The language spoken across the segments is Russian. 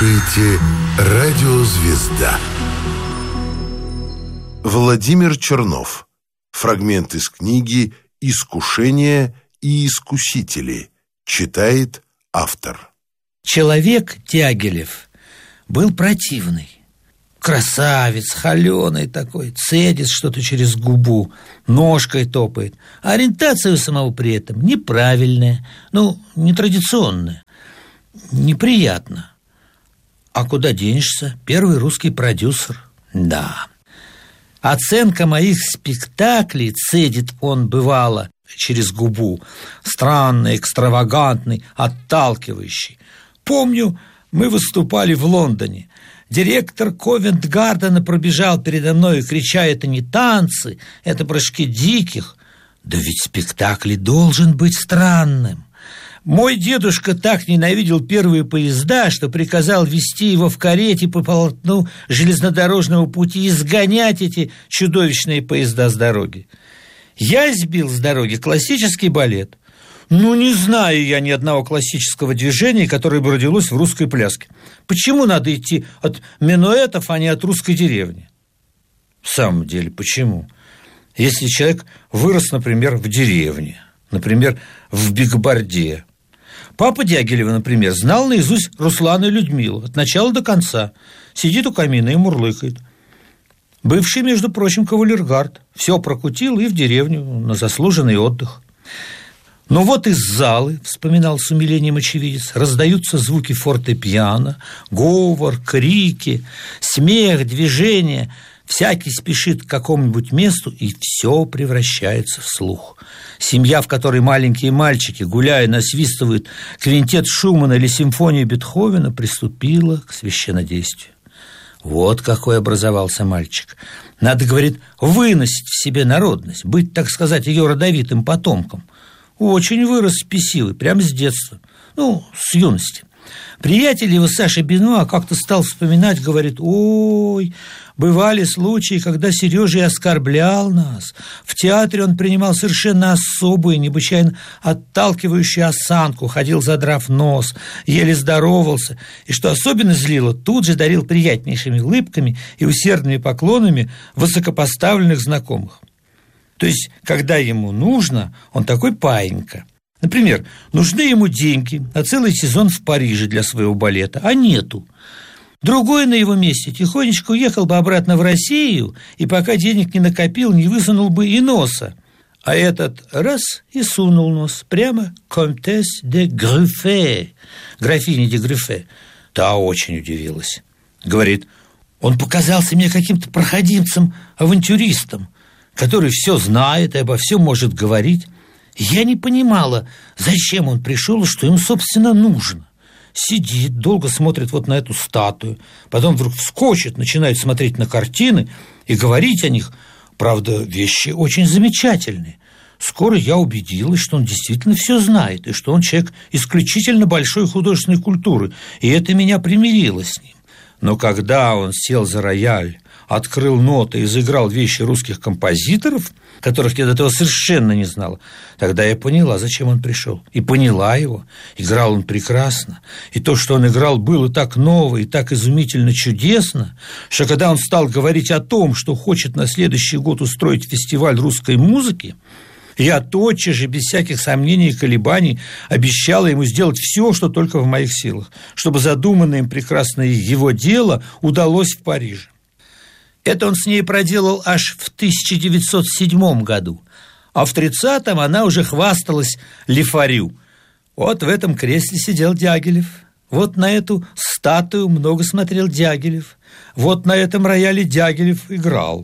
слушаете «Радио Звезда». Владимир Чернов. Фрагмент из книги «Искушение и искусители». Читает автор. Человек Дягилев был противный. Красавец, холеный такой, цедит что-то через губу, ножкой топает. А ориентация у самого при этом неправильная, нетрадиционная. Неприятно. А куда денешься? Первый русский продюсер. Да. Оценка моих спектаклей, цедит он бывало через губу, странный, экстравагантный, отталкивающий. Помню, мы выступали в Лондоне. Директор Ковент-Гардена пробежал передо мной, крича: «Это не танцы, это прыжки диких». Да ведь спектакль должен быть странным. Мой дедушка так ненавидел первые поезда, что приказал везти его в карете по полотну железнодорожного пути и изгонять эти чудовищные поезда с дороги. Я сбил с дороги классический балет. Не знаю я ни одного классического движения, которое бы родилось в русской пляске. Почему надо идти от минуэтов, а не от русской деревни? В самом деле, почему? Если человек вырос, например, в деревне, например, в Бигборде. Папа Дягилева, например, знал наизусть Руслана и Людмилу от начала до конца. Сидит у камина и мурлыкает. Бывший, между прочим, кавалергард. Все прокутил и в деревню на заслуженный отдых. Но вот из залы, вспоминал с умилением очевидец, раздаются звуки фортепиано, говор, крики, смех, движение. Всякий спешит к какому-нибудь месту, и все превращается в слух. Семья, в которой маленькие мальчики, гуляя, насвистывают квинтет Шумана или симфонию Бетховена, приступила к священнодействию. Вот какой образовался мальчик. Надо, говорит, выносить в себе народность, быть, так сказать, ее родовитым потомком. Очень вырос спесивый, прямо с детства, с юности. Приятель его, Саша Бенуа, как-то стал вспоминать, говорит: «Ой, бывали случаи, когда Сережа оскорблял нас. В театре он принимал совершенно особую, необычайно отталкивающую осанку, ходил, задрав нос, еле здоровался, и, что особенно злило, тут же дарил приятнейшими улыбками и усердными поклонами высокопоставленных знакомых». То есть, когда ему нужно, он такой паинька. Например, нужны ему деньги на целый сезон в Париже для своего балета, а нету. Другой на его месте тихонечко уехал бы обратно в Россию, и пока денег не накопил, не высунул бы и носа. А этот раз и сунул нос прямо комтесс де Грюффе, графиня де Грюффе. Та очень удивилась. Говорит: «Он показался мне каким-то проходимцем-авантюристом, который все знает и обо всем может говорить. Я не понимала, зачем он пришел и что ему, собственно, нужно. Сидит, долго смотрит вот на эту статую, потом вдруг вскочит, начинает смотреть на картины и говорить о них. Правда, вещи очень замечательные. Скоро я убедилась, что он действительно все знает, и что он человек исключительно большой художественной культуры, и это меня примирило с ним. Но когда он сел за рояль, открыл ноты и заиграл вещи русских композиторов, которых я до этого совершенно не знала, тогда я поняла, зачем он пришел. И поняла его. Играл он прекрасно. И то, что он играл, было так ново и так изумительно чудесно, что когда он стал говорить о том, что хочет на следующий год устроить фестиваль русской музыки, я тотчас же, без всяких сомнений и колебаний, обещала ему сделать все, что только в моих силах, чтобы задуманное им прекрасное его дело удалось в Париже. Это он с ней проделал аж в 1907 году, а в 1930-м она уже хвасталась Лифарю. Вот в этом кресле сидел Дягилев, вот на эту статую много смотрел Дягилев, вот на этом рояле Дягилев играл.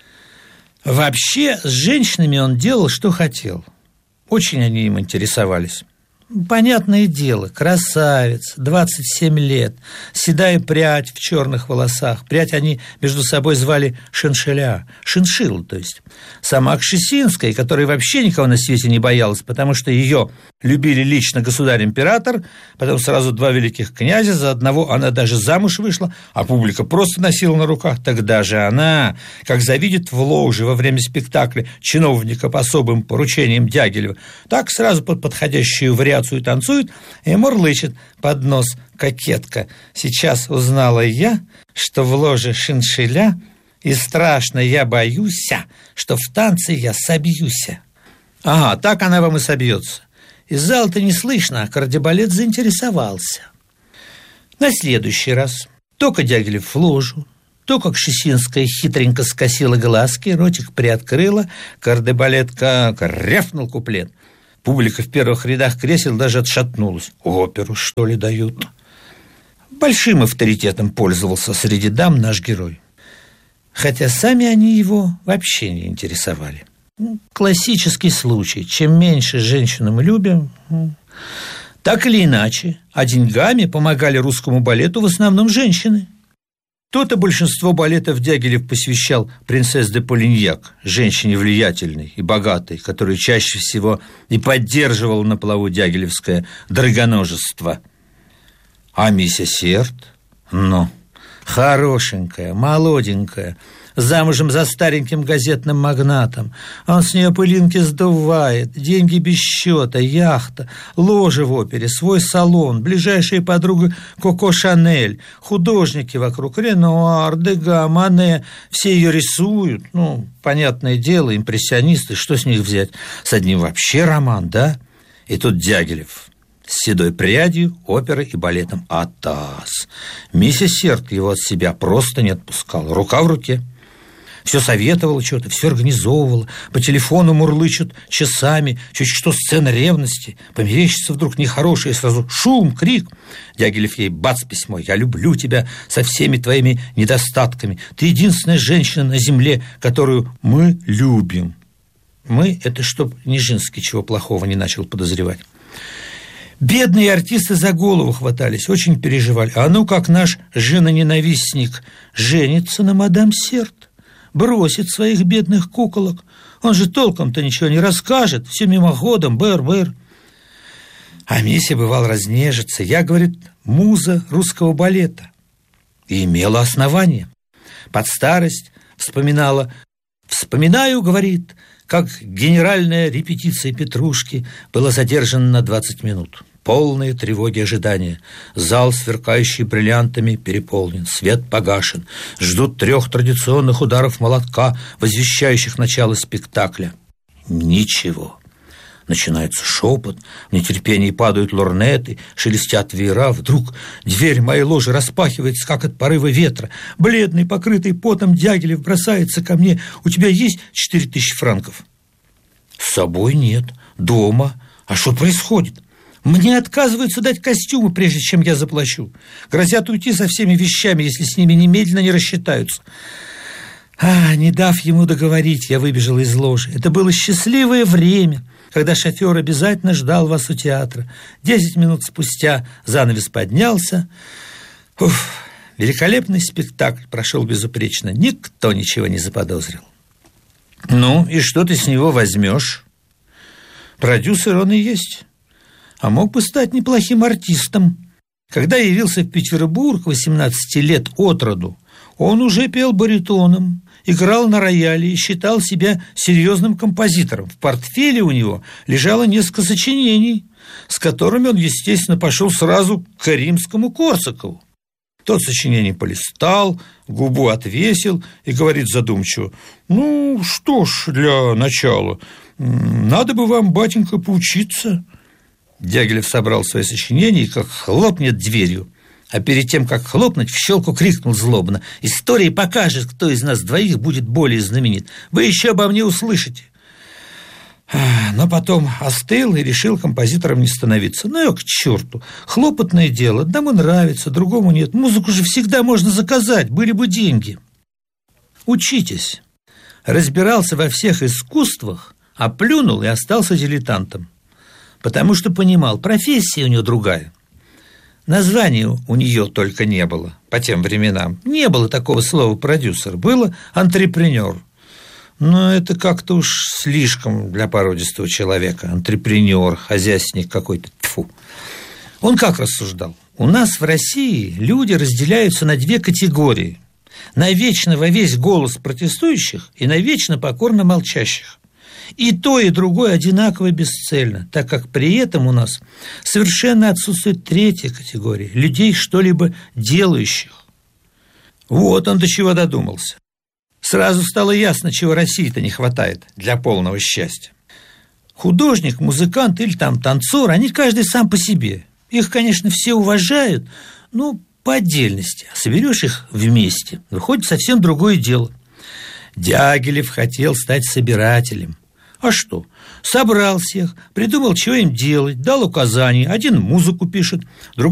Вообще, с женщинами он делал, что хотел. Очень они им интересовались. Понятное дело, красавец, 27 лет, седая прядь в черных волосах. Прядь они между собой звали шиншилля, шиншилл, то есть. Сама Кшесинская, которая вообще никого на свете не боялась, потому что ее любили лично государь-император, потом сразу 2 великих князя, за одного она даже замуж вышла, а публика просто носила на руках. Тогда же она, как завидит в ложе во время спектакля чиновника по особым поручениям Дягилева, так сразу под подходящую вариацию танцует и мурлычет под нос кокетка. Сейчас узнала я, что в ложе шиншилля, и страшно я боюся, что в танце я собьюся. Ага, так она вам и собьется. Из зала-то не слышно, а кардебалет заинтересовался. На следующий раз только Дягилев в ложу, то, как Шесинская хитренько скосила глазки, ротик приоткрыла, кардебалет как рявкнул куплет. Публика в первых рядах кресел даже отшатнулась. Оперу, что ли, дают? Большим авторитетом пользовался среди дам наш герой. Хотя сами они его вообще не интересовали. Классический случай. Чем меньше женщину мы любим, так или иначе, а деньгами помогали русскому балету в основном женщины. То-то большинство балетов Дягилев посвящал принцессе де Полиньяк, женщине влиятельной и богатой, которую чаще всего и поддерживала на плаву дягилевское драгоножество. А миссис Серд, хорошенькая, молоденькая, замужем за стареньким газетным магнатом. Он с нее пылинки сдувает, деньги без счета, яхта, ложа в опере, свой салон, ближайшая подруга Коко Шанель, художники вокруг, Ренуар, Дега, Мане, все ее рисуют. Понятное дело, импрессионисты, что с них взять? С одним вообще роман, да? И тут Дягилев с седой прядью, оперой и балетом. Атас! Миссис Серд его от себя просто не отпускала. Рука в руке. Все советовала что-то, все организовывала. По телефону мурлычут часами. Чуть что сцена ревности. Померещится вдруг нехорошее, сразу шум, крик. Дягилев ей бац письмо. «Я люблю тебя со всеми твоими недостатками. Ты единственная женщина на земле, которую мы любим». Мы — это чтоб Нижинский чего плохого не начал подозревать. Бедные артисты за голову хватались, очень переживали. А как наш женоненавистник женится на мадам Серд? Бросит своих бедных куколок. Он же толком-то ничего не расскажет, все мимоходом, бэр-бэр. А Мися, бывал, разнежится. Я, говорит, муза русского балета. И имела основание. Под старость вспоминаю, говорит, как генеральная репетиция Петрушки была задержана на 20 минут. Полные тревоги ожидания. Зал, сверкающий бриллиантами, переполнен. Свет погашен. Ждут 3 традиционных ударов молотка, возвещающих начало спектакля. Ничего. Начинается шепот, в нетерпении падают лорнеты, шелестят веера. Вдруг дверь моей ложи распахивается, как от порыва ветра. Бледный, покрытый потом Дягилев бросается ко мне. «У тебя есть 4000 франков?» «С собой нет. Дома. А что происходит?» «Мне отказываются дать костюмы, прежде чем я заплачу. Грозят уйти со всеми вещами, если с ними немедленно не рассчитаются». Не дав ему договорить, я выбежала из ложи. Это было счастливое время, когда шофер обязательно ждал вас у театра. 10 минут спустя занавес поднялся. Великолепный спектакль прошел безупречно. Никто ничего не заподозрил. И что ты с него возьмешь? Продюсер он и есть. А мог бы стать неплохим артистом. Когда явился в Петербург 18 лет от роду, он уже пел баритоном, играл на рояле и считал себя серьезным композитором. В портфеле у него лежало несколько сочинений, с которыми он, естественно, пошел сразу к Римскому-Корсакову. Тот сочинение полистал, губу отвесил и говорит задумчиво: что ж, для начала, надо бы вам, батенька, поучиться. Дягилев собрал свои сочинения и как хлопнет дверью. А перед тем, как хлопнуть, в щелку крикнул злобно: «История покажет, кто из нас двоих будет более знаменит. Вы еще обо мне услышите». Но потом остыл и решил композитором не становиться. К черту. Хлопотное дело. Одному нравится, другому нет. Музыку же всегда можно заказать, были бы деньги. Учитесь. Разбирался во всех искусствах, а плюнул и остался дилетантом. Потому что понимал, профессия у него другая. Названия у нее только не было по тем временам. Не было такого слова «продюсер», было «антрепренер». Но это как-то уж слишком для породистого человека. Антрепренер, хозяйственник какой-то. Тьфу. Он как рассуждал? У нас в России люди разделяются на две категории. На вечно во весь голос протестующих и на вечно покорно молчащих. И то, и другое одинаково бесцельно, так как при этом у нас совершенно отсутствует третья категория – людей, что-либо делающих. Вот он до чего додумался. Сразу стало ясно, чего России-то не хватает для полного счастья. Художник, музыкант или там танцор, они каждый сам по себе. Их, конечно, все уважают, но по отдельности. А соберешь их вместе, выходит совсем другое дело. Дягилев хотел стать собирателем. А что? Собрал всех, придумал, чего им делать, дал указания. Один музыку пишет, другой